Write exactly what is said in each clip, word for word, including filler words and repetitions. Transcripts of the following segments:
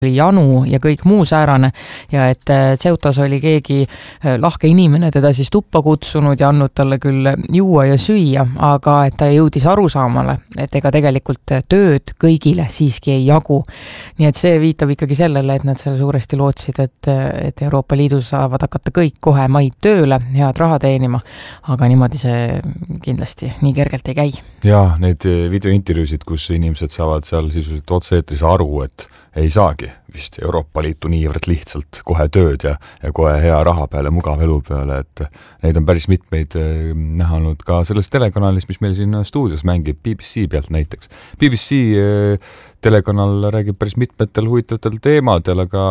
oli janu ja kõik muu säärane ja et Ceutas oli keegi lahke inimene teda siis tuppa kutsunud ja andnud talle küll juua ja süüa, aga et ta jõudis arusaamale, et ega tegelikult tööd kõigile siiski ei jagu. Nii et see viitab ikkagi sellele, et nad seal suuresti lootsid, et, et Euroopa Liidus saavad hakata kõik kohe maid tööle, head raha teenima, aga niimoodi see kindlasti nii kergelt ei käi. Ja, need videointervjuusid, kus inimesed saavad seal sisuliselt otse-eetris aru, et ei saagi vist Euroopa Liitu niivõrd lihtsalt kohe tööd ja, ja kohe hea raha peale, mugav elu peale, et neid on päris mitmeid näha olnud ka selles telekanalis, mis meil siin stuudios mängib, B B C pealt näiteks. B B C telekanal räägib päris mitmetel huvitavatel teemadel, aga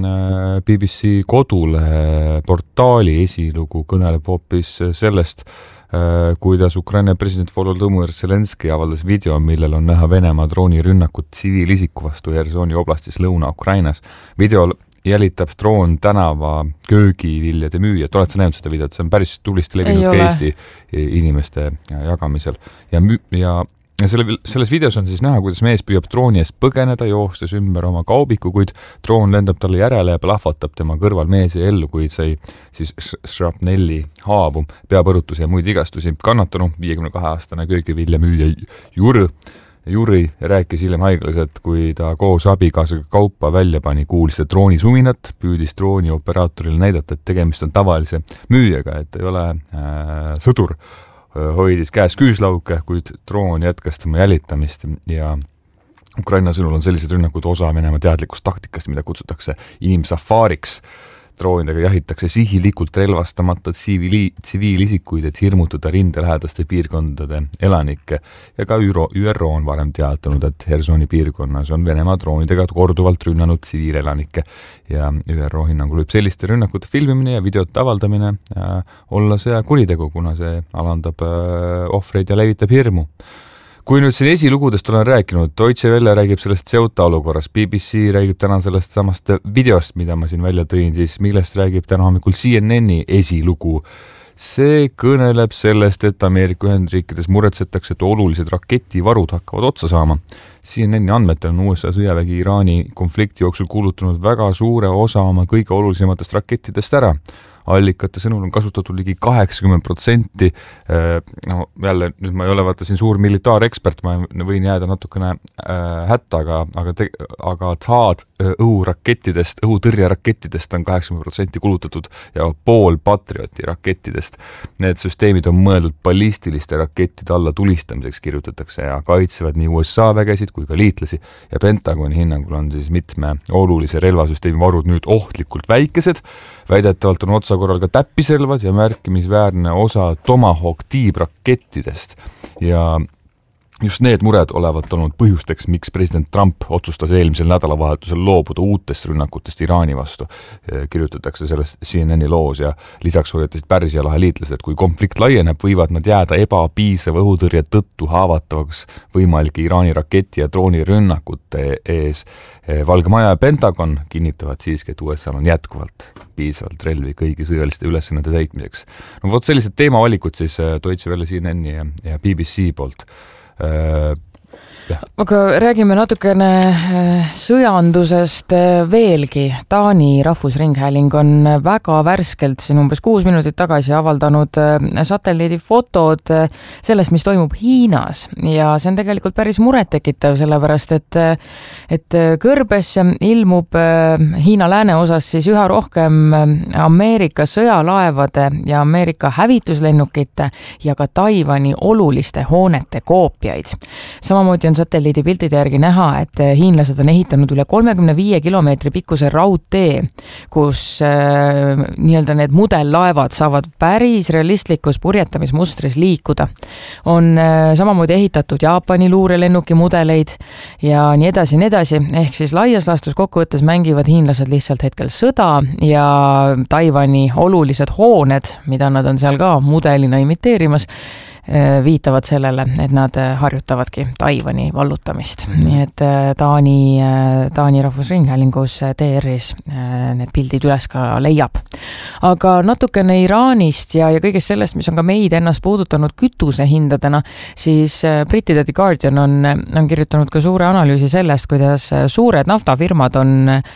B B C kodulehe portaali esilugu kõneleb hoopis sellest, kuidas Ukraina president Volodõmõr Zelenski avaldas video, millel on näha Venemaa droonirünnakut tsiviilisiku vastu Hersoni oblastis Lõuna-Ukrainas. Video jälitab droon tänava köögiviljade müüjad. Oled sa näinud seda videot? See on päris tublisti levinud ka Eesti inimeste jagamisel. Ja, müü- ja Ja selle, selles videos on siis näha, kuidas mees püüab drooni eest põgeneda, joostes ümber oma kaubiku, kuid droon lendab talle järele ja plahvatab tema kõrval meesi ellu, kuid sai siis shrapnelli haavu, peapõrutusi ja muid igastusi. Kannatanu viiekümne kahe aastane köögivilja müüja Juri, Juri rääkis hiljem haiglas, et kui ta koos abikaasaga kaupa välja pani, kuulis see drooni suminat, püüdis drooni operaatorile näidata, et tegemist on tavalise müüjaga, et ei ole äh, sõdur. Hoidis käes küüslauke, kuid droon jätkas tema jälitamist ja Ukraina sõnul on sellised rünnakud osa Venemaa teadlikust taktikast, mida kutsutakse inimsafaariks. Droonidega jahitakse sihilikult relvastamata tsiviili, tsiviilisikuid, et hirmutada rindelähedaste piirkondade elanikke ja ka Ü R O on varem teatanud, et Hersoni piirkonnas on Venemaa droonidega korduvalt rünnanud tsiviilelanikke ja Ü R O hinnangul võib selliste rünnakute filmimine ja videote avaldamine äh, olla see kuritegu, kuna see alandab äh, ohvreid ja levitab hirmu. Kui nüüd siin esilugudest olen rääkinud, Deutsche Welle räägib sellest Ceuta olukorras, B B C räägib täna sellest samast videost, mida ma siin välja tõin, siis millest räägib täna hommikul C N N-i esilugu. See kõneleb sellest, et Ameerika Ühendriikides muretsetakse, et olulised raketivarud hakkavad otsa saama. C N N-i andmetel on U S A sõjavägi Iraani konflikti jooksul kuulutanud väga suure osa oma kõige olulisematest rakettidest ära. Allikate sõnul on kasutatud ligi kaheksakümmend protsenti. No, jälle, nüüd ma ei ole vaata siin suur militaarekspert, ma võin jääda natukene äh, hätta, aga, aga, te, aga taad õhurakettidest, õhutõrjerakettidest on kaheksakümmend protsenti kulutatud ja pool Patrioti rakettidest. Need süsteemid on mõeldud ballistiliste rakettide alla tulistamiseks, kirjutatakse ja kaitsevad nii U S A vägesid kui ka liitlasi ja Pentagoni hinnangul on siis mitme olulise relvasüsteemi varud nüüd ohtlikult väikesed. Väidetavalt on otsa korral ka täppiselvad ja märkimisväärne osa Tomahawk tiibrakettidest ja just need mured olevat olnud põhjusteks, miks president Trump otsustas eelmisel nädalavahetusel loobuda uutest rünnakutest Iraani vastu. Kirjutatakse sellest C N N-i loos ja lisaks hoiatasid Pärsia lahe liitlased, et kui konflikt laieneb, võivad nad jääda ebapiisava õhutõrje tõttu haavatavaks võimalike Iraani raketi ja droonirünnakute ees. Valge Maja ja Pentagon kinnitavad siiski, et U S A on jätkuvalt piisavalt relvi kõigi sõjaliste ülesannete täitmiseks. No vot sellised teemavalikud siis Deutsche Welle, C N N-i ja, ja B B C poolt. Uh, Ja. Aga räägime natukene sõjandusest veelgi. Taani rahvusringhääling on väga värskelt siin umbes kuus minutit tagasi avaldanud satelliidifotod sellest, mis toimub Hiinas. Ja see on tegelikult päris murettekitav, sellepärast, et, et kõrbesse ilmub Hiina lääneosas siis üha rohkem Ameerika sõjalaevade ja Ameerika hävituslennukite ja ka Taiwani oluliste hoonete koopiaid. Samamoodi on satelliidipiltide järgi näha, et hiinlased on ehitanud üle kolmekümne viie kilomeetri pikkuse raudtee, kus äh, nii-öelda need mudellaevad saavad päris realistlikus purjetamismustris liikuda. On äh, samamoodi ehitatud Jaapani luurelennuki mudeleid ja nii edasi, nii edasi. Ehk siis laias laastus kokkuvõttes mängivad hiinlased lihtsalt hetkel sõda ja Taiwani olulised hooned, mida nad on seal ka mudelina imiteerimas, viitavad sellele, et nad harjutavadki Taiwani vallutamist. Nii et Taani, Taani Rahvusringhäälingus T R-is need pildid üles ka leiab. Aga natukene Iraanist ja, ja kõigest sellest, mis on ka meid ennast puudutanud kütusehindadena, siis brittide The Guardian on, on kirjutanud ka suure analüüsi sellest, kuidas suured naftafirmad on